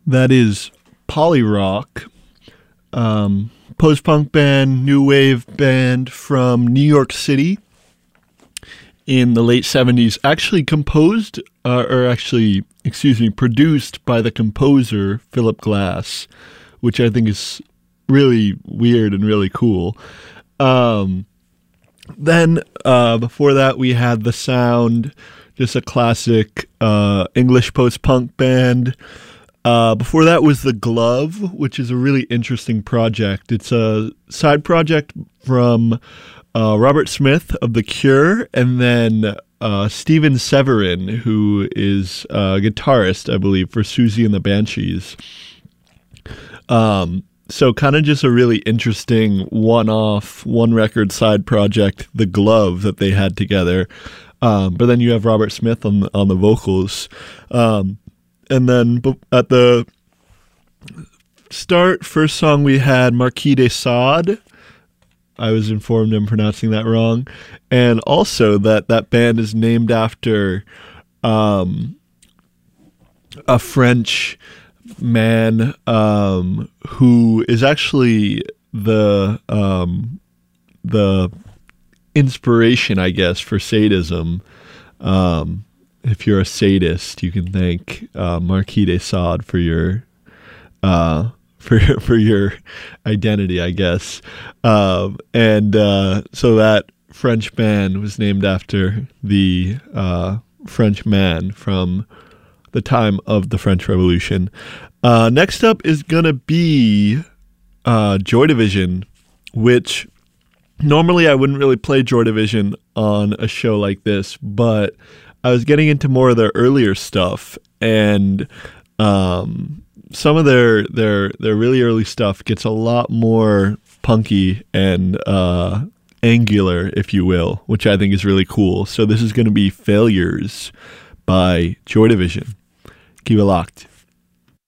That is Polyrock, post-punk band, new wave band from New York City in the late 70s. Actually produced by the composer Philip Glass, which I think is really weird and really cool. Then before that, we had The Sound, just a classic English post-punk band. Before that was The Glove, which is a really interesting project. It's a side project from Robert Smith of The Cure, and then Steven Severin, who is a guitarist, I believe, for Susie and the Banshees. So kind of just a really interesting one-off, one-record side project, The Glove, that they had together. But then you have Robert Smith on the vocals. And then at the start, first song we had Marquis de Sade. I was informed I'm pronouncing that wrong. And also that band is named after a French man who is actually the inspiration, I guess, for sadism. If you're a sadist, you can thank Marquis de Sade for your for your identity, I guess. So that French band was named after the French man from the time of the French Revolution. Next up is going to be Joy Division, which normally I wouldn't really play Joy Division on a show like this, but I was getting into more of their earlier stuff, and some of their really early stuff gets a lot more punky and angular, if you will, which I think is really cool. So this is going to be Failures by Joy Division. Keep it locked.